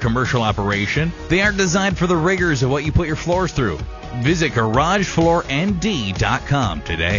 commercial operation, they aren't designed for the rigors of what you put your floors through. Visit GarageFloorND.com today.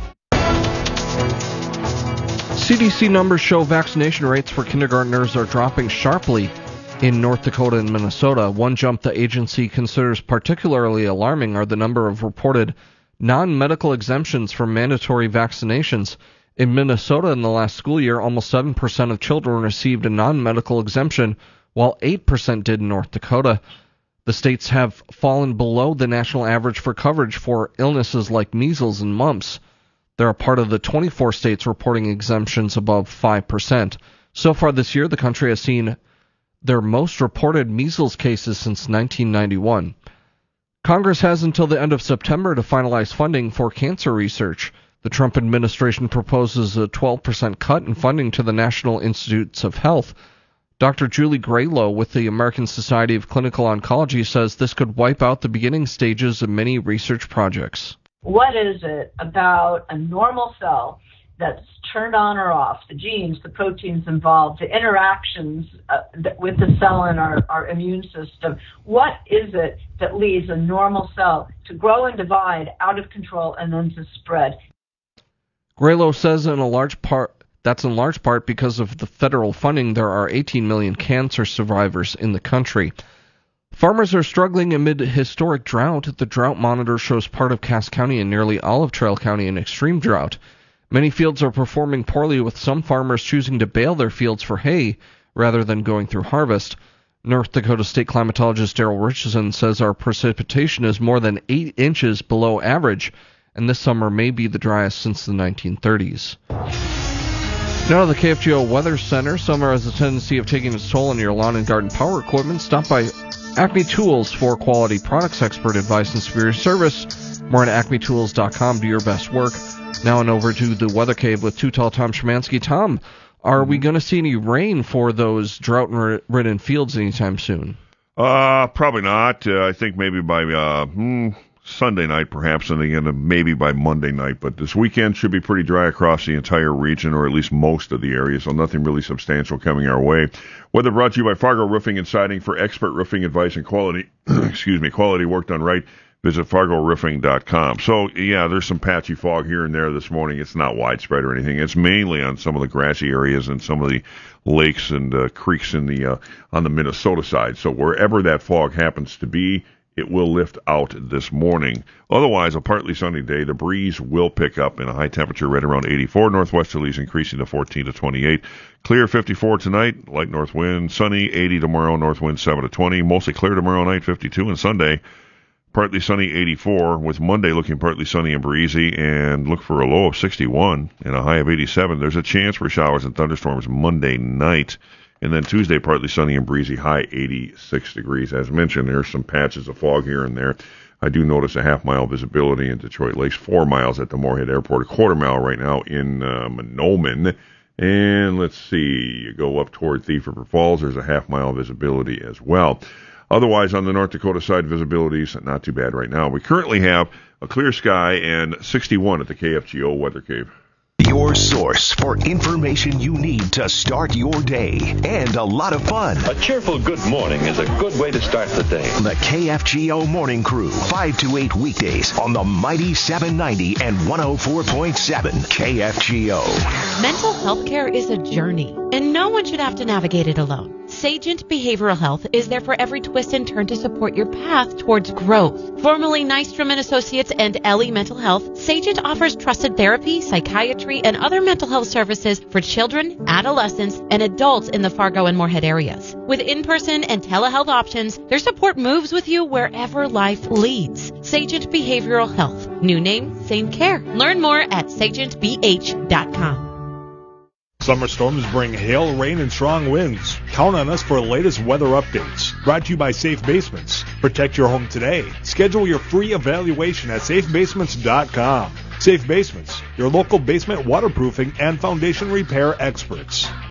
CDC numbers show vaccination rates for kindergartners are dropping sharply in North Dakota and Minnesota. One jump the agency considers particularly alarming are the number of reported non-medical exemptions from mandatory vaccinations. In Minnesota in the last school year, almost 7% of children received a non-medical exemption, while 8% did in North Dakota. The states have fallen below the national average for coverage for illnesses like measles and mumps. They're a part of the 24 states reporting exemptions above 5%. So far this year, the country has seen their most reported measles cases since 1991. Congress has until the end of September to finalize funding for cancer research. The Trump administration proposes a 12% cut in funding to the National Institutes of Health. Dr. Julie Graylow with the American Society of Clinical Oncology says this could wipe out the beginning stages of many research projects. What is it about a normal cell that's turned on or off, the genes, the proteins involved, the interactions with the cell and our immune system? What is it that leads a normal cell to grow and divide out of control and then to spread? Graylow says that's in large part because of the federal funding. There are 18 million cancer survivors in the country. Farmers are struggling amid historic drought. The drought monitor shows part of Cass County and nearly Olive Trail County in extreme drought. Many fields are performing poorly, with some farmers choosing to bale their fields for hay rather than going through harvest. North Dakota State climatologist Daryl Richardson says our precipitation is more than 8 inches below average, and this summer may be the driest since the 1930s. Now to the KFGO Weather Center. Summer has a tendency of taking its toll on your lawn and garden power equipment. Stop by Acme Tools for quality products, expert advice, and superior service. More at acmetools.com. Do your best work. Now and over to the Weather Cave with Too Tall Tom Szymanski. Tom, are we going to see any rain for those drought-ridden fields anytime soon? Probably not. I think maybe by Sunday night, perhaps, and again maybe by Monday night. But this weekend should be pretty dry across the entire region, or at least most of the area, so nothing really substantial coming our way. Weather brought to you by Fargo Roofing and Siding. For expert roofing advice and quality, quality work done right, visit FargoRoofing.com. So, yeah, there's some patchy fog here and there this morning. It's not widespread or anything. It's mainly on some of the grassy areas and some of the lakes and creeks in on the Minnesota side. So wherever that fog happens to be, it will lift out this morning. Otherwise, a partly sunny day. The breeze will pick up in a high temperature right around 84. Northwesterlies increasing to 14 to 28. Clear 54 tonight, light north wind. Sunny 80 tomorrow, north wind 7 to 20. Mostly clear tomorrow night, 52. And Sunday, partly sunny 84, with Monday looking partly sunny and breezy, and look for a low of 61 and a high of 87. There's a chance for showers and thunderstorms Monday night. And then Tuesday, partly sunny and breezy, high 86 degrees. As mentioned, there's some patches of fog here and there. I do notice a half-mile visibility in Detroit Lakes, 4 miles at the Moorhead Airport, a quarter mile right now in Mahnomen. And let's see, you go up toward Thief River Falls, there's a half-mile visibility as well. Otherwise, on the North Dakota side, visibility's not too bad right now. We currently have a clear sky and 61 at the KFGO Weather Cave. Your source for information you need to start your day and a lot of fun. A cheerful good morning is a good way to start the day. The KFGO Morning Crew, 5 to 8 weekdays on the mighty 790 and 104.7 KFGO. Mental health care is a journey, and no one should have to navigate it alone. Sagent Behavioral Health is there for every twist and turn to support your path towards growth. Formerly Nystrom & Associates and Ellie Mental Health, Sagent offers trusted therapy, psychiatry, and other mental health services for children, adolescents, and adults in the Fargo and Moorhead areas. With in-person and telehealth options, their support moves with you wherever life leads. Sagent Behavioral Health. New name, same care. Learn more at sagentbh.com. Summer storms bring hail, rain, and strong winds. Count on us for the latest weather updates. Brought to you by Safe Basements. Protect your home today. Schedule your free evaluation at safebasements.com. Safe Basements, your local basement waterproofing and foundation repair experts.